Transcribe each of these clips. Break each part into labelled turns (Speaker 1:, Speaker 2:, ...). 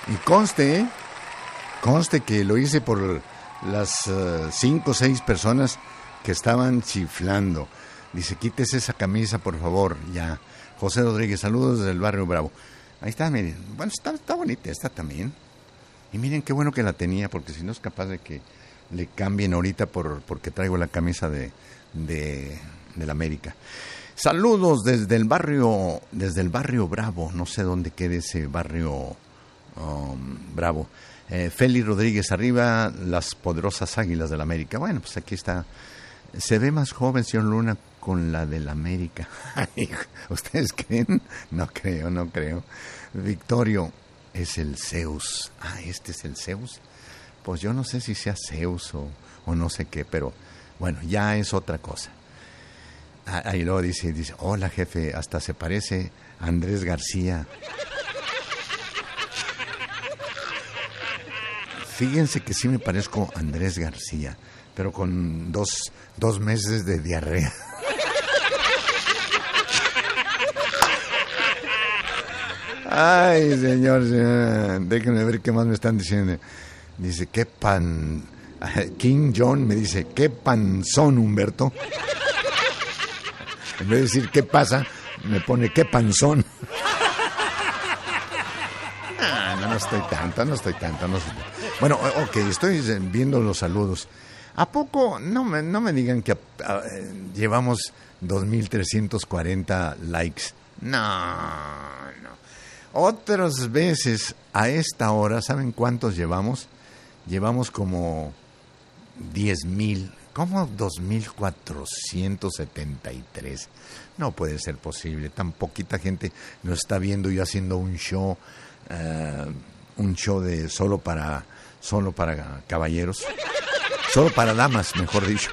Speaker 1: Y conste que lo hice por las 5 o 6 personas que estaban chiflando. Dice, quítese esa camisa, por favor, ya. José Rodríguez, saludos desde el barrio Bravo. Ahí está, miren. Bueno, está bonita esta también. Y miren qué bueno que la tenía, porque si no es capaz de que le cambien ahorita porque traigo la camisa de la América. Saludos desde el barrio Bravo. No sé dónde quede ese barrio Bravo. Feli Rodríguez, arriba las poderosas Águilas del América. Bueno, pues aquí está. Se ve más joven, señor Luna, con la del América. ¿Ustedes creen? No creo. Victorio, es el Zeus. Este es el Zeus. Pues yo no sé si sea Zeus o no sé qué, pero bueno, ya es otra cosa. Ahí luego dice, hola jefe, hasta se parece a Andrés García. Fíjense que sí me parezco a Andrés García, pero con dos meses de diarrea. Ay, señor, déjenme ver qué más me están diciendo. Dice, qué King John me dice, qué panzón, Humberto. En vez de decir, ¿qué pasa? Me pone, qué panzón. No estoy tanto. Bueno, ok, estoy viendo los saludos. ¿A poco? No me digan que llevamos 2,340 likes. No. Otras veces, a esta hora, ¿saben cuántos llevamos? Llevamos como 10,000. ¿Cómo 2,473? No puede ser posible. Tan poquita gente nos está viendo y haciendo un show de solo para caballeros. Solo para damas, mejor dicho.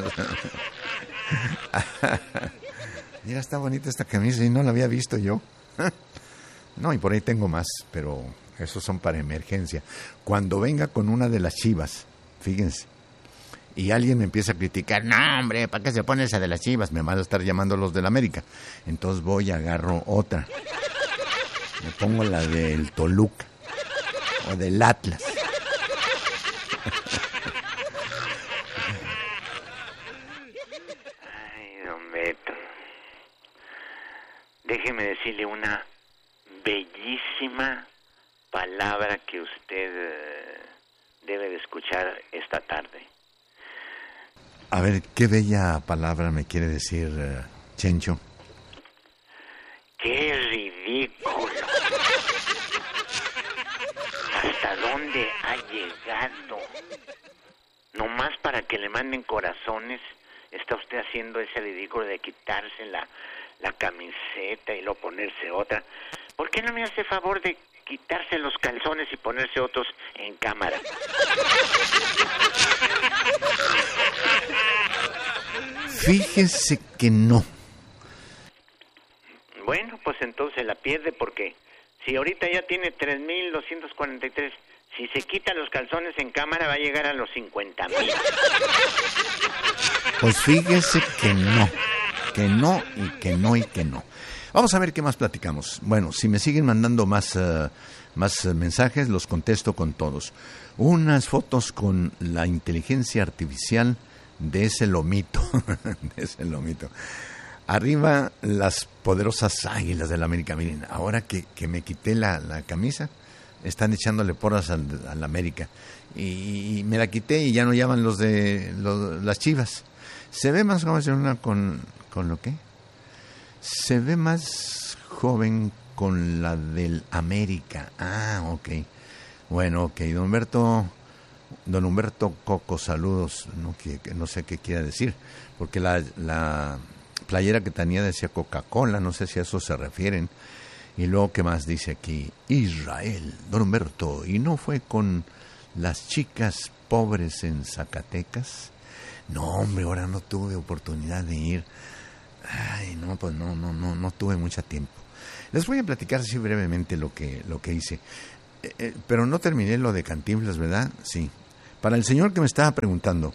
Speaker 1: Mira, está bonita esta camisa y no la había visto yo. No, y por ahí tengo más, pero esos son para emergencia. Cuando venga con una de las Chivas, fíjense, y alguien me empieza a criticar, no, hombre, ¿para qué se pone esa de las Chivas? Me van a estar llamando los del América. Entonces voy y agarro otra. Me pongo la del Toluca o del Atlas.
Speaker 2: Ay, don Beto, déjeme decirle una bellísima palabra que usted debe de escuchar esta tarde.
Speaker 1: A ver, ¿qué bella palabra me quiere decir, Chencho?
Speaker 2: ¡Qué ridículo! ¿Hasta dónde ha llegado? Nomás para que le manden corazones, está usted haciendo ese ridículo de quitarse la camiseta y luego ponerse otra. ¿Por qué no me hace favor de quitarse los calzones y ponerse otros en cámara?
Speaker 1: Fíjese que no.
Speaker 2: Bueno, pues entonces la pierde, porque si ahorita ya tiene 3,243, si se quita los calzones en cámara va a llegar a los 50,000.
Speaker 1: Pues fíjese que no. Que no. Vamos a ver qué más platicamos. Bueno, si me siguen mandando más mensajes, los contesto con todos. Unas fotos con la inteligencia artificial de ese lomito. Arriba las poderosas Águilas del América. Miren, ahora que me quité la camisa, están echándole porras al América. Y me la quité y ya no llaman las Chivas. Se ve más joven con lo que. Se ve más joven con la del América. Ok. Bueno, ok. Don Humberto Coco, saludos. No sé qué quiera decir, porque la playera que tenía decía Coca-Cola, no sé si a eso se refieren. Y luego, ¿qué más dice aquí? Israel, don Humberto, ¿y no fue con las chicas pobres en Zacatecas? No, hombre, ahora no tuve oportunidad de ir. Ay, no, pues no tuve mucho tiempo. Les voy a platicar así brevemente lo que hice. Pero no terminé lo de Cantinflas, ¿verdad? Sí. Para el señor que me estaba preguntando,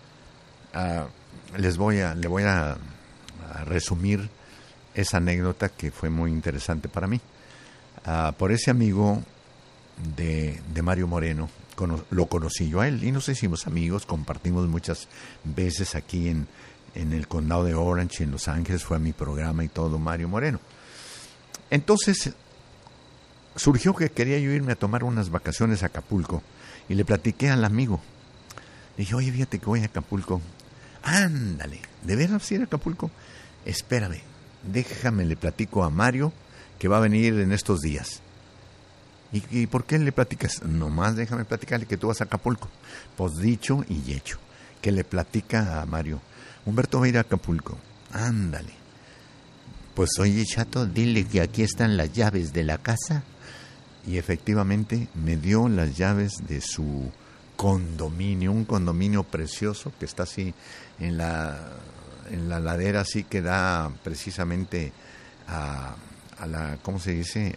Speaker 1: le voy a resumir esa anécdota que fue muy interesante para mí. Por ese amigo de Mario Moreno. Lo conocí yo a él y nos hicimos amigos, compartimos muchas veces aquí en el condado de Orange, en Los Ángeles, fue a mi programa y todo Mario Moreno. Entonces surgió que quería yo irme a tomar unas vacaciones a Acapulco y le platiqué al amigo. Le dije, oye, fíjate que voy a Acapulco. Ándale, ¿de veras ir a Acapulco? Espérame, déjame, le platico a Mario que va a venir en estos días. ¿Y por qué le platicas? Nomás déjame platicarle que tú vas a Acapulco. Pues dicho y hecho, que le platica a Mario. Humberto va a ir a Acapulco. Ándale. Pues oye, chato, dile que aquí están las llaves de la casa. Y efectivamente me dio las llaves de su condominio, un condominio precioso que está así en la ladera, así que da precisamente a la, ¿cómo se dice?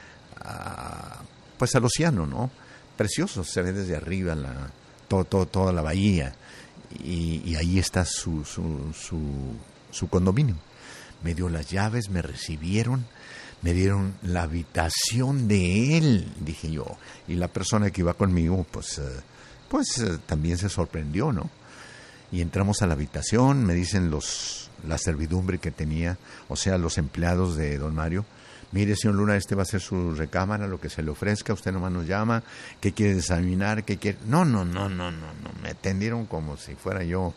Speaker 1: Pues al océano, ¿no? Precioso, se ve desde arriba toda la bahía y ahí está su condominio. Me dio las llaves, me recibieron, me dieron la habitación de él, dije yo, y la persona que iba conmigo pues también se sorprendió, ¿no? Y entramos a la habitación, me dicen la servidumbre que tenía, o sea, los empleados de don Mario. Mire, señor Luna, este va a ser su recámara, lo que se le ofrezca, usted nomás nos llama, ¿qué quiere desayunar? ¿Qué quiere? No, me atendieron como si fuera yo,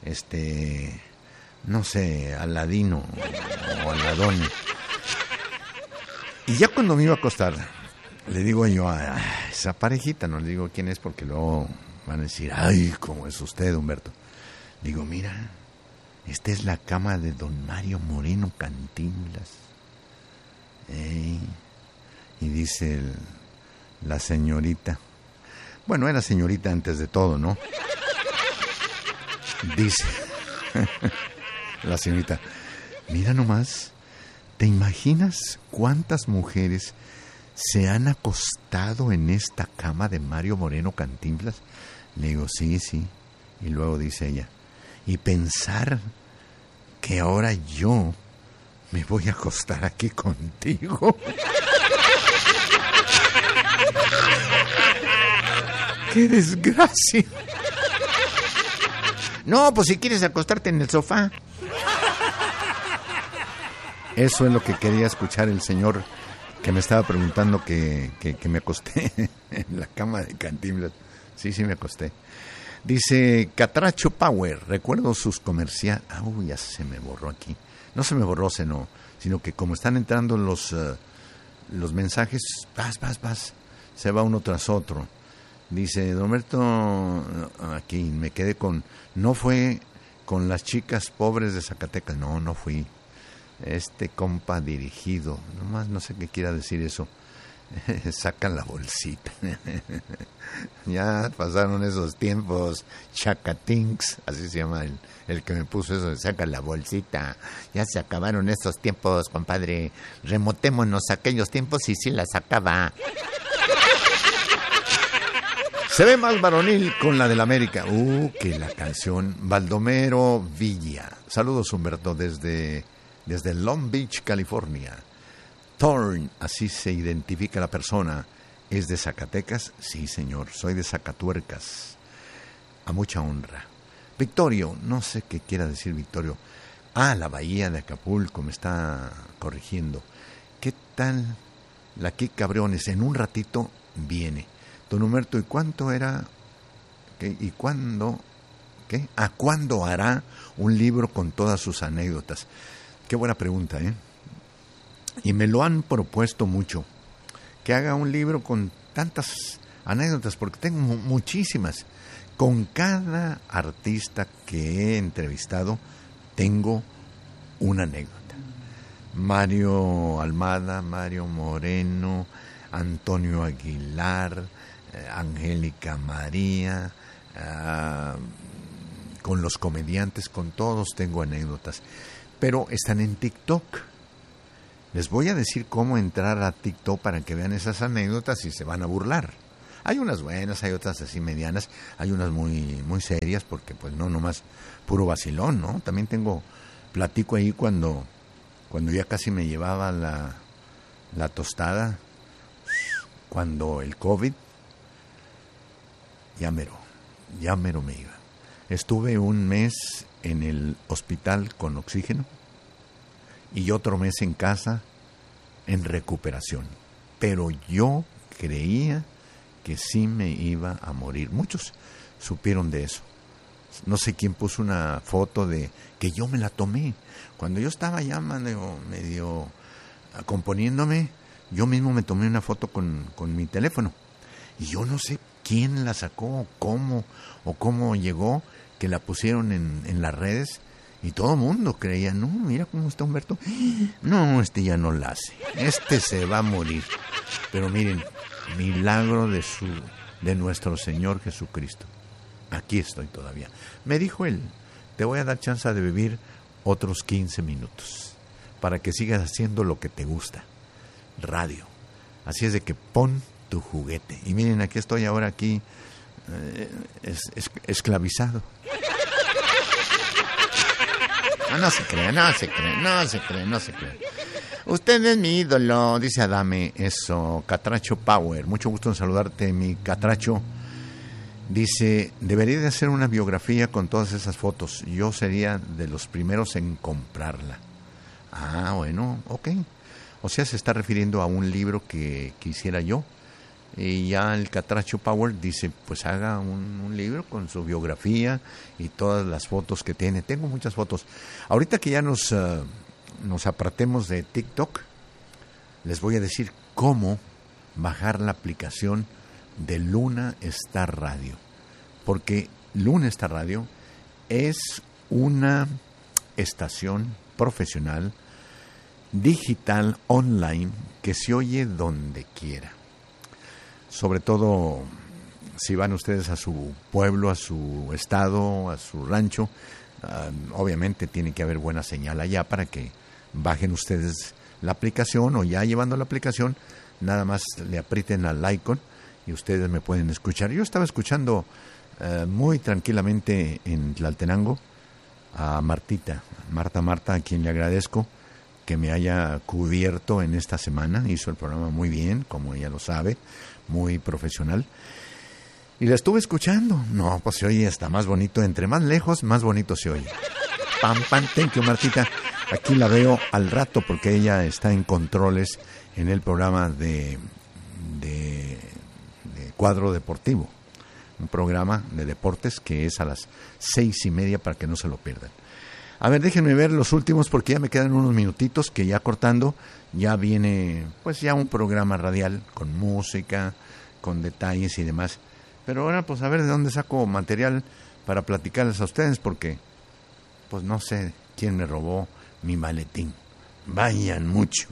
Speaker 1: no sé, Aladino o Aladón. Y ya cuando me iba a acostar, le digo yo a esa parejita, no le digo quién es porque luego van a decir, ay, ¿cómo es usted, Humberto? Digo, mira, esta es la cama de don Mario Moreno Cantinflas. Y dice la señorita, bueno, era señorita antes de todo, ¿no? Dice la señorita, mira nomás, ¿te imaginas cuántas mujeres se han acostado en esta cama de Mario Moreno Cantinflas? Le digo, sí. Y luego dice ella, y pensar que ahora yo me voy a acostar aquí contigo. ¡Qué desgracia! No, pues si quieres acostarte en el sofá. Eso es lo que quería escuchar el señor que me estaba preguntando que me acosté en la cama de Cantinflas. Sí, me acosté. Dice Catracho Power, recuerdo sus comerciales. Uy, ya se me borró aquí. No se me borró, sino que como están entrando los mensajes, vas, se va uno tras otro. Dice, don Humberto, aquí me quedé con, no fue con las chicas pobres de Zacatecas, no fui. Compa dirigido, nomás no sé qué quiera decir eso. Sacan la bolsita. Ya pasaron esos tiempos, Chacatinks, así se llama el que me puso eso, saca la bolsita. Ya se acabaron esos tiempos, compadre. Remotémonos a aquellos tiempos y sí la sacaba. Se ve más varonil con la del América. Que la canción. Baldomero Villa. Saludos, Humberto, desde Long Beach, California. Thorn, así se identifica la persona. ¿Es de Zacatecas? Sí, señor, soy de Zacatuercas. A mucha honra. Victorio, no sé qué quiera decir Victorio. La bahía de Acapulco, me está corrigiendo. ¿Qué tal la Kik Cabriones? En un ratito viene. Don Humberto, ¿y cuánto era? ¿Qué? ¿Y cuándo? ¿Qué? ¿A cuándo hará un libro con todas sus anécdotas? Qué buena pregunta, ¿eh? Y me lo han propuesto mucho, que haga un libro con tantas anécdotas, porque tengo muchísimas. Con cada artista que he entrevistado, tengo una anécdota. Mario Almada, Mario Moreno, Antonio Aguilar, Angélica María, con los comediantes, con todos tengo anécdotas. Pero están en TikTok. Les voy a decir cómo entrar a TikTok para que vean esas anécdotas y se van a burlar. Hay unas buenas, hay otras así medianas, hay unas muy serias porque pues no nomás puro vacilón, ¿no? También platico ahí cuando ya casi me llevaba la tostada. cuando el COVID, ya mero me iba. Estuve un mes en el hospital con oxígeno y otro mes en casa en recuperación. Pero yo creía que sí me iba a morir. Muchos supieron de eso. No sé quién puso una foto de que yo me la tomé. Cuando yo estaba ya medio componiéndome, yo mismo me tomé una foto con mi teléfono. Y yo no sé quién la sacó, cómo llegó, que la pusieron en las redes. Y todo el mundo creía, no, mira cómo está Humberto. No, este ya no la hace. Este se va a morir. Pero miren, milagro de nuestro Señor Jesucristo. Aquí estoy todavía. Me dijo él, te voy a dar chance de vivir otros 15 minutos para que sigas haciendo lo que te gusta. Radio. Así es de que pon tu juguete. Y miren, aquí estoy ahora aquí esclavizado. No se cree. Usted es mi ídolo, dice Adame. Eso, Catracho Power. Mucho gusto en saludarte, mi Catracho. Dice, debería de hacer una biografía con todas esas fotos. Yo sería de los primeros en comprarla. Ah, bueno, ok. O sea, se está refiriendo a un libro que hiciera yo. Y ya el Catracho Power dice, pues haga un libro con su biografía y todas las fotos que tiene. Tengo muchas fotos. Ahorita que ya nos apartemos de TikTok, les voy a decir cómo bajar la aplicación de Luna Star Radio. Porque Luna Star Radio es una estación profesional, digital, online, que se oye donde quiera. Sobre todo si van ustedes a su pueblo, a su estado, a su rancho, obviamente tiene que haber buena señal allá para que bajen ustedes la aplicación, o ya llevando la aplicación, nada más le aprieten al icon y ustedes me pueden escuchar. Yo estaba escuchando muy tranquilamente en Tlaltenango a Marta, a quien le agradezco que me haya cubierto en esta semana. Hizo el programa muy bien, como ella lo sabe, muy profesional. Y la estuve escuchando. No, pues se oye hasta más bonito. Entre más lejos, más bonito se oye. Pam, thank you, Martita. Aquí la veo al rato porque ella está en controles en el programa de Cuadro Deportivo. Un programa de deportes que es a las 6:30 para que no se lo pierdan. A ver, déjenme ver los últimos porque ya me quedan unos minutitos, que ya cortando, ya viene pues ya un programa radial con música, con detalles y demás. Pero ahora pues a ver de dónde saco material para platicarles a ustedes, porque pues no sé quién me robó mi maletín. Vayan mucho.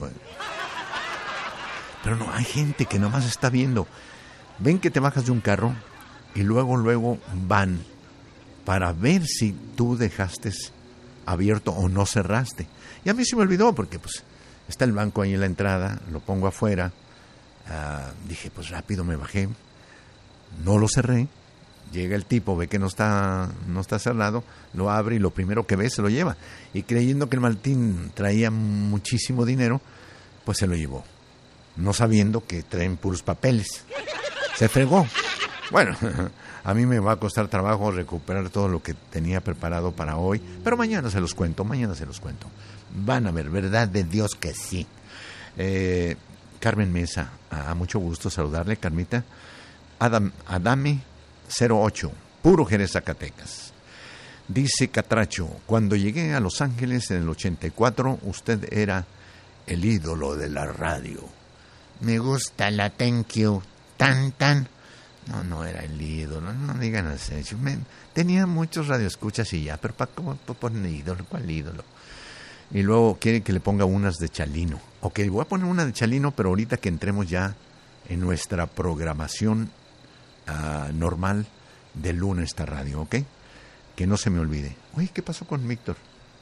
Speaker 1: Pero no, hay gente que nomás está viendo. Ven que te bajas de un carro y luego van para ver si tú dejaste abierto o no cerraste. Y a mí se me olvidó porque pues está el banco ahí en la entrada, lo pongo afuera. Dije, pues rápido me bajé, no lo cerré. Llega el tipo, ve que no está cerrado, lo abre y lo primero que ve se lo lleva. Y creyendo que el maletín traía muchísimo dinero, pues se lo llevó, no sabiendo que traen puros papeles. Se fregó. Bueno, a mí me va a costar trabajo recuperar todo lo que tenía preparado para hoy, pero mañana se los cuento. Van a ver, verdad de Dios que sí. Carmen Mesa, a mucho gusto saludarle, Carmita. Adame 08, puro Jerez, Zacatecas. Dice Catracho, cuando llegué a Los Ángeles en el 84, usted era el ídolo de la radio. Me gusta la thank you, tan. No era el ídolo, no digan así. Tenía muchos radioescuchas y ya, pero ¿para cómo ponen ídolo? ¿Cuál ídolo? Y luego quiere que le ponga unas de Chalino. Ok, voy a poner una de Chalino, pero ahorita que entremos ya en nuestra programación normal de Luna Star Radio, ¿ok? Que no se me olvide. Oye, ¿qué pasó con Víctor?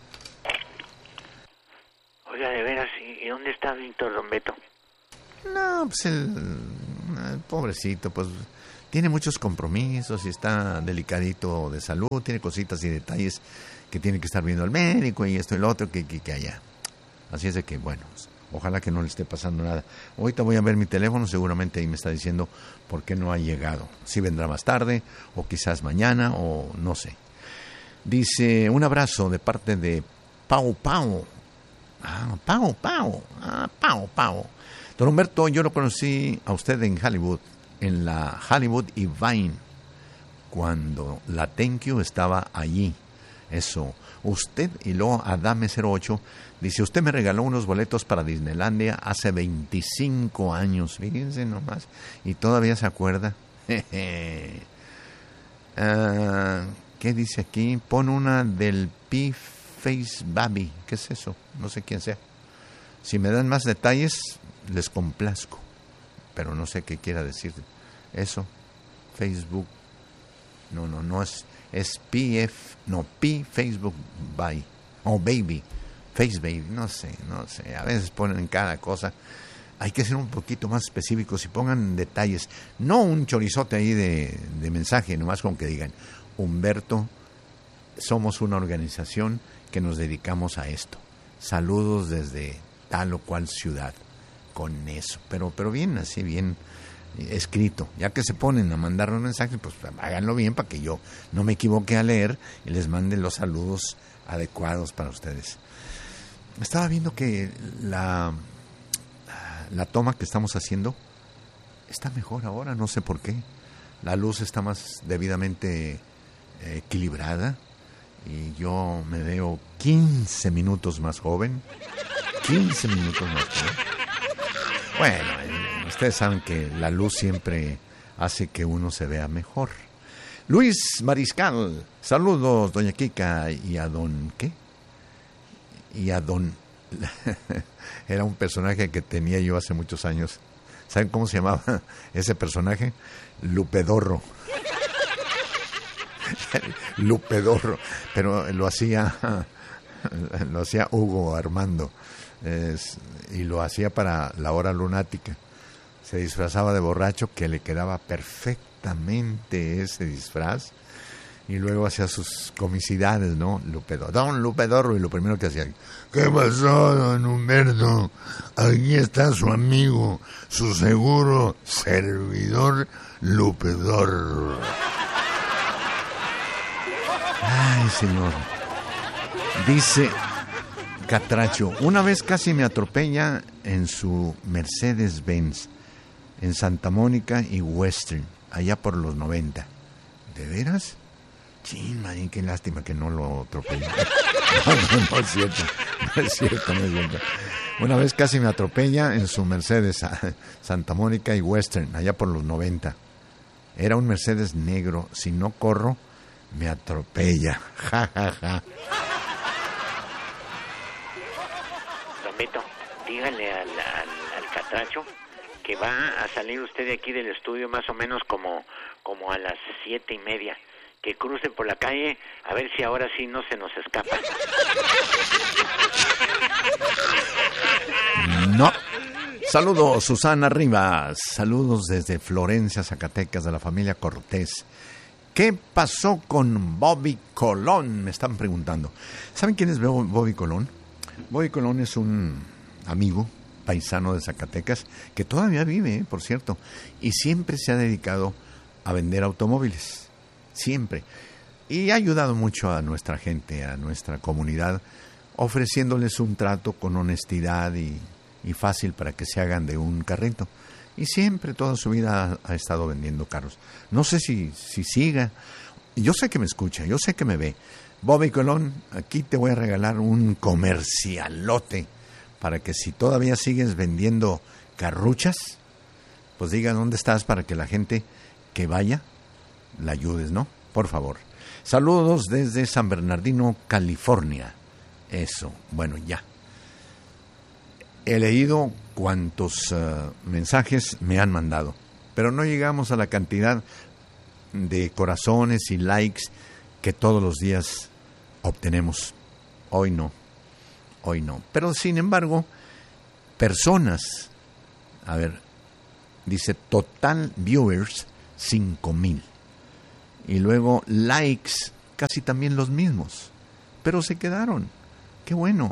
Speaker 2: Oiga, de veras, ¿y dónde está Víctor, don Beto?
Speaker 1: No, pues el pobrecito, pues tiene muchos compromisos y está delicadito de salud, tiene cositas y detalles que tiene que estar viendo al médico y esto y lo otro que allá. Así es de que, bueno, Ojalá que no le esté pasando nada. Ahorita voy a ver mi teléfono, seguramente ahí me está diciendo por qué no ha llegado. Si vendrá más tarde, o quizás mañana, o no sé. Dice, un abrazo de parte de Pau Pau. Pau Pau. Don Humberto, yo lo conocí a usted en Hollywood, en la Hollywood y Vine, cuando la Thank You estaba allí. Eso. Usted y luego Adame08 dice, usted me regaló unos boletos para Disneylandia hace 25 años, fíjense nomás, y todavía se acuerda. ¿Qué dice aquí? Pon una del P-Face Baby. ¿Qué es eso? No sé quién sea. Si me dan más detalles, les complazco, pero no sé qué quiera decir eso. Facebook. No es P Facebook Bye o Baby, Face Baby, no sé, a veces ponen cada cosa. Hay que ser un poquito más específicos y pongan detalles, no un chorizote ahí de mensaje, nomás con que digan, Humberto, somos una organización que nos dedicamos a esto, saludos desde tal o cual ciudad, con eso, pero bien, así bien escrito. Ya que se ponen a mandar un mensaje, pues háganlo bien para que yo no me equivoque a leer y les mande los saludos adecuados para ustedes. Estaba viendo que la toma que estamos haciendo está mejor ahora, no sé por qué. La luz está más debidamente equilibrada y yo me veo 15 minutos más joven. 15 minutos más joven. Bueno, ustedes saben que la luz siempre hace que uno se vea mejor. Luis Mariscal, saludos, doña Kika, y a don... ¿qué? Y a don... Era un personaje que tenía yo hace muchos años. ¿Saben cómo se llamaba ese personaje? Lupedorro. Lupedorro, pero lo hacía Hugo Armando. Y lo hacía para la hora lunática. Se disfrazaba de borracho, que le quedaba perfectamente ese disfraz, y luego hacía sus comicidades, ¿no? Don Lupedorro, y lo primero que hacía, ¿qué pasó, don Humberto? Aquí está su amigo, su seguro servidor Lupedorro. Ay, señor. Dice Catracho, una vez casi me atropella en su Mercedes-Benz en Santa Mónica y Western, allá por los 90. ¿De veras? Chin, man, qué lástima que no lo atropellé. No es cierto. Una vez casi me atropella en su Mercedes Santa Mónica y Western, allá por los 90. Era un Mercedes negro, si no corro, me atropella. Ja.
Speaker 2: Dígale al Catracho que va a salir usted de aquí del estudio más o menos como a las 7:30, que cruce por la calle a ver si ahora sí no se nos escapa.
Speaker 1: No. Saludos, Susana Rivas. Saludos desde Florencia, Zacatecas, de la familia Cortés. ¿Qué pasó con Bobby Colón? Me están preguntando. ¿Saben quién es Bobby Colón? Bobby Colón es un amigo paisano de Zacatecas que todavía vive, por cierto, y siempre se ha dedicado a vender automóviles, siempre, y ha ayudado mucho a nuestra gente, a nuestra comunidad, ofreciéndoles un trato con honestidad y fácil para que se hagan de un carrito, y siempre toda su vida ha estado vendiendo carros. No sé si siga, yo sé que me escucha, yo sé que me ve. Bobby Colón, aquí te voy a regalar un comercialote para que si todavía sigues vendiendo carruchas, pues diga dónde estás para que la gente que vaya la ayudes, ¿no? Por favor. Saludos desde San Bernardino, California. Eso, bueno, ya. He leído cuántos mensajes me han mandado, pero no llegamos a la cantidad de corazones y likes que todos los días obtenemos. Hoy no. Pero sin embargo, personas, a ver, dice total viewers 5,000. Y luego likes casi también los mismos. Pero se quedaron. Qué bueno.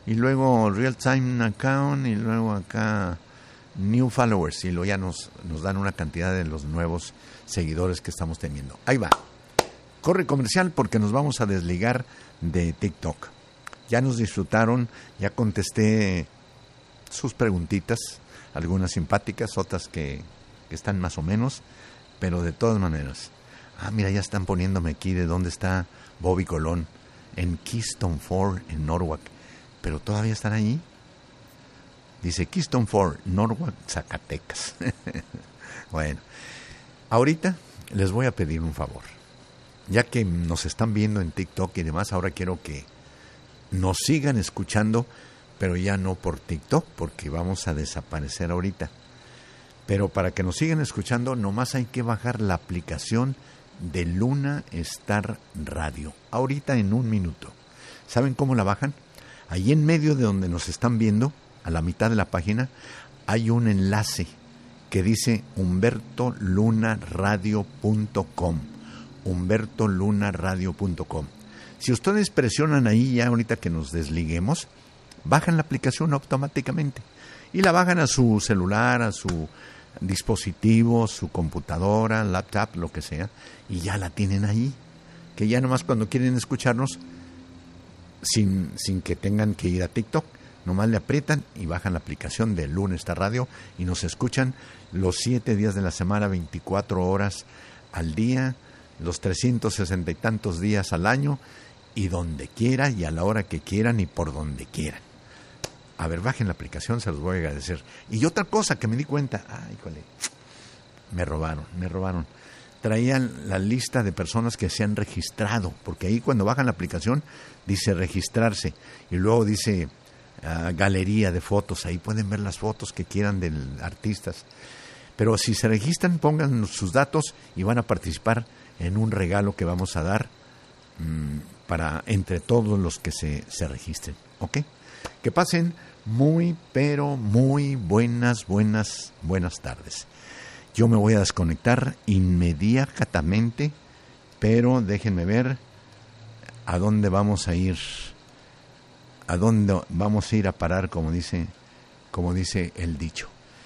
Speaker 1: y luego Real Time Account, y luego acá New Followers, y luego ya nos dan una cantidad de los nuevos seguidores que estamos teniendo. Ahí va. Corre comercial porque nos vamos a desligar de TikTok. Ya nos disfrutaron, ya contesté sus preguntitas, algunas simpáticas, otras que están más o menos, pero de todas maneras. Mira, ya están poniéndome aquí de dónde está Bobby Colón, en Keystone Ford, en Norwalk. Pero todavía están ahí. Dice Keystone Ford, Norwalk, Zacatecas. Bueno, ahorita les voy a pedir un favor. Ya que nos están viendo en TikTok y demás, ahora quiero que nos sigan escuchando, pero ya no por TikTok, porque vamos a desaparecer ahorita. Pero para que nos sigan escuchando, nomás hay que bajar la aplicación de Luna Star Radio. Ahorita en 1 minuto. ¿Saben cómo la bajan? Ahí en medio de donde nos están viendo, a la mitad de la página, hay un enlace que dice humbertolunaradio.com. humbertolunaradio.com. Si ustedes presionan ahí ya ahorita que nos desliguemos, bajan la aplicación automáticamente y la bajan a su celular, a su dispositivo, su computadora, laptop, lo que sea, y ya la tienen ahí, que ya nomás cuando quieren escucharnos sin que tengan que ir a TikTok, nomás le aprietan y bajan la aplicación de Luna Star Radio y nos escuchan los 7 días de la semana, 24 horas al día, los 360 y tantos días al año, y donde quiera y a la hora que quieran y por donde quieran. A ver, bajen la aplicación, se los voy a agradecer. Y otra cosa que me di cuenta, híjole, me robaron. Traían la lista de personas que se han registrado, porque ahí cuando bajan la aplicación dice registrarse y luego dice galería de fotos, ahí pueden ver las fotos que quieran de artistas. Pero si se registran, pongan sus datos y van a participar en un regalo que vamos a dar para entre todos los que se registren, ¿ok? Que pasen muy, pero muy buenas tardes. Yo me voy a desconectar inmediatamente, pero déjenme ver a dónde vamos a ir a parar, como dice el dicho.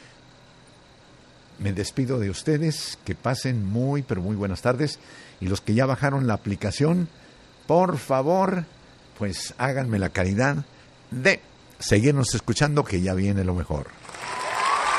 Speaker 1: Me despido de ustedes, que pasen muy, pero muy buenas tardes, y los que ya bajaron la aplicación, por favor, pues háganme la caridad de seguirnos escuchando, que ya viene lo mejor.